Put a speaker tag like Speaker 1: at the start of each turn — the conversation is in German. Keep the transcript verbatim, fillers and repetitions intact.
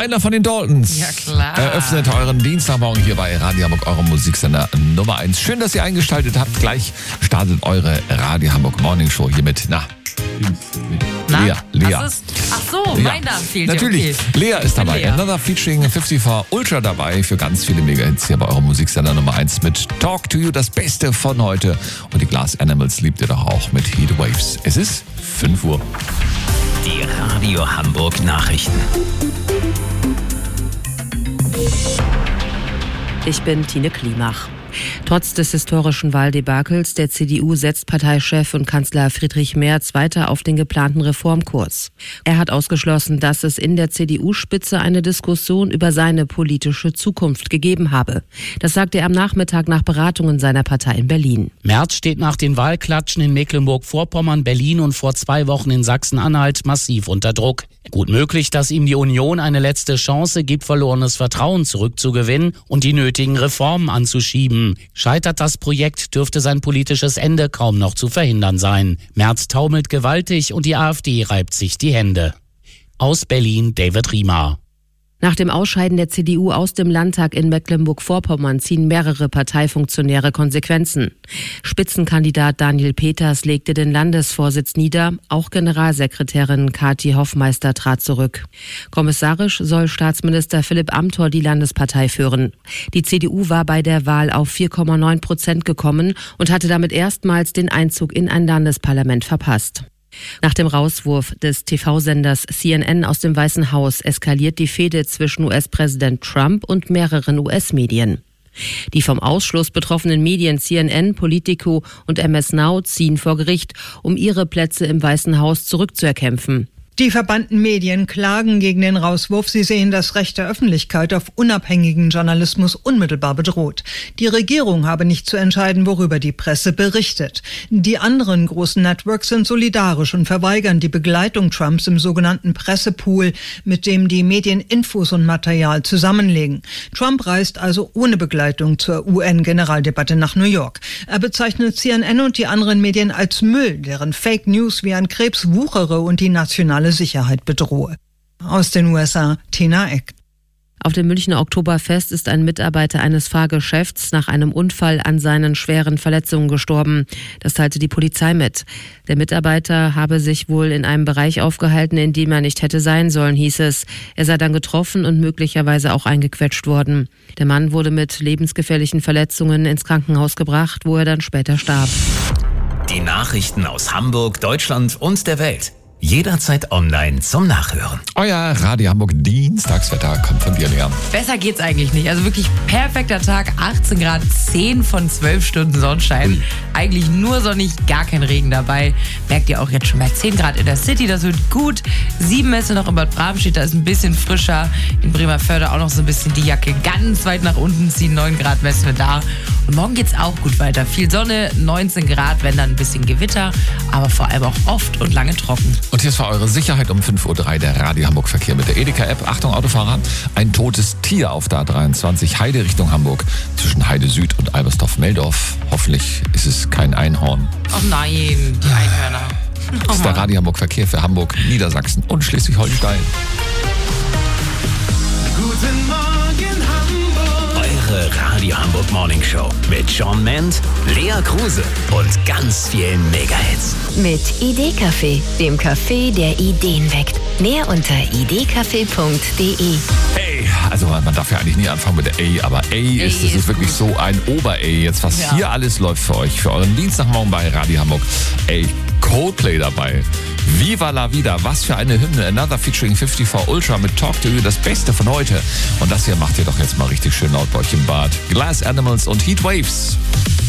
Speaker 1: einer von den Daltons.
Speaker 2: Ja, klar.
Speaker 1: Eröffnet euren Dienstagmorgen hier bei Radio Hamburg, eurem Musiksender Nummer eins. Schön, dass ihr eingeschaltet habt. Gleich startet eure Radio Hamburg Morning Show hier mit, na, mit
Speaker 2: Na,
Speaker 1: Lea. Lea.
Speaker 2: was ist? Ach so, mein
Speaker 1: Ja,
Speaker 2: Name fehlt
Speaker 1: natürlich.
Speaker 2: dir.
Speaker 1: Lea ist dabei.
Speaker 2: Lea.
Speaker 1: Another featuring fünfundfünfzig Ultra dabei für ganz viele Mega-Hits hier bei eurem Musiksender Nummer eins mit Talk to You, das Beste von heute. Und die Glass Animals liebt ihr doch auch mit Heat Waves. Es ist fünf Uhr.
Speaker 3: Die Radio Hamburg Nachrichten.
Speaker 4: Ich bin Tine Klimach. Trotz des historischen Wahldebakels der C D U setzt Parteichef und Kanzler Friedrich Merz weiter auf den geplanten Reformkurs. Er hat ausgeschlossen, dass es in der C D U-Spitze eine Diskussion über seine politische Zukunft gegeben habe. Das sagte er am Nachmittag nach Beratungen seiner Partei in Berlin.
Speaker 5: Merz steht nach den Wahlklatschen in Mecklenburg-Vorpommern, Berlin und vor zwei Wochen in Sachsen-Anhalt massiv unter Druck. Gut möglich, dass ihm die Union eine letzte Chance gibt, verlorenes Vertrauen zurückzugewinnen und die nötigen Reformen anzuschieben. Scheitert das Projekt, dürfte sein politisches Ende kaum noch zu verhindern sein. Merz taumelt gewaltig und die AfD reibt sich die Hände. Aus Berlin, David Riemer.
Speaker 4: Nach dem Ausscheiden der C D U aus dem Landtag in Mecklenburg-Vorpommern ziehen mehrere Parteifunktionäre Konsequenzen. Spitzenkandidat Daniel Peters legte den Landesvorsitz nieder, auch Generalsekretärin Kathi Hoffmeister trat zurück. Kommissarisch soll Staatsminister Philipp Amthor die Landespartei führen. Die C D U war bei der Wahl auf vier Komma neun Prozent gekommen und hatte damit erstmals den Einzug in ein Landesparlament verpasst. Nach dem Rauswurf des T V-Senders C N N aus dem Weißen Haus eskaliert die Fehde zwischen U S-Präsident Trump und mehreren U S-Medien. Die vom Ausschluss betroffenen Medien C N N, Politico und M S Now ziehen vor Gericht, um ihre Plätze im Weißen Haus zurückzuerkämpfen.
Speaker 6: Die verbannten Medien klagen gegen den Rauswurf. Sie sehen das Recht der Öffentlichkeit auf unabhängigen Journalismus unmittelbar bedroht. Die Regierung habe nicht zu entscheiden, worüber die Presse berichtet. Die anderen großen Networks sind solidarisch und verweigern die Begleitung Trumps im sogenannten Pressepool, mit dem die Medien Infos und Material zusammenlegen. Trump reist also ohne Begleitung zur U N-Generaldebatte nach New York. Er bezeichnet C N N und die anderen Medien als Müll, deren Fake News wie ein Krebs wuchere und die nationale Sicherheit bedrohe. Aus den U S A, Tina Eck.
Speaker 4: Auf dem Münchner Oktoberfest ist ein Mitarbeiter eines Fahrgeschäfts nach einem Unfall an seinen schweren Verletzungen gestorben. Das teilte die Polizei mit. Der Mitarbeiter habe sich wohl in einem Bereich aufgehalten, in dem er nicht hätte sein sollen, hieß es. Er sei dann getroffen und möglicherweise auch eingequetscht worden. Der Mann wurde mit lebensgefährlichen Verletzungen ins Krankenhaus gebracht, wo er dann später starb.
Speaker 3: Die Nachrichten aus Hamburg, Deutschland und der Welt. Jederzeit online zum Nachhören.
Speaker 1: Euer Radio Hamburg Dienstagswetter kommt von dir, Lea.
Speaker 2: Besser geht's eigentlich nicht. Also wirklich perfekter Tag, achtzehn Grad, zehn von zwölf Stunden Sonnenschein.
Speaker 1: Ui.
Speaker 2: Eigentlich nur sonnig, gar kein Regen dabei. Merkt ihr auch jetzt schon bei zehn Grad in der City, das wird gut. sieben Messe noch in Bad Bramstedt, da ist ein bisschen frischer. In Bremerförde auch noch so ein bisschen die Jacke ganz weit nach unten ziehen, neun Grad messen wir da. Und morgen geht's auch gut weiter. Viel Sonne, neunzehn Grad, wenn dann ein bisschen Gewitter, aber vor allem auch oft und lange trocken.
Speaker 1: Und hier ist für eure Sicherheit um fünf Uhr drei der Radio Hamburg Verkehr mit der Edeka-App. Achtung Autofahrer, ein totes Tier auf der A dreiundzwanzig Heide Richtung Hamburg zwischen Heide Süd und Albersdorf-Meldorf. Hoffentlich ist es kein Einhorn.
Speaker 2: Oh nein, die Einhörner.
Speaker 1: Das ist der Radio Hamburg Verkehr für Hamburg, Niedersachsen und Schleswig-Holstein.
Speaker 3: Guten Morgen Hamburg. Eure Radio Hamburg Morning Show mit Shawn Mendt, Lea Kruse und ganz vielen Mega-Hits.
Speaker 7: Mit Idee-Café, dem Café, der Ideen weckt. Mehr unter idee-café punkt de.
Speaker 1: Ey, also man darf ja eigentlich nie anfangen mit der A, aber A ist, das ist wirklich so ein Ober-A jetzt, was
Speaker 2: Ja.
Speaker 1: hier alles läuft für euch, für euren Dienstagmorgen bei Radio Hamburg. Ey, Coldplay dabei. Viva la Vida, was für eine Hymne. Another featuring fünfundfünfzig Ultra mit Talk to You, das Beste von heute. Und das hier macht ihr doch jetzt mal richtig schön laut bei euch im Bad. Glass Animals und Heat Waves.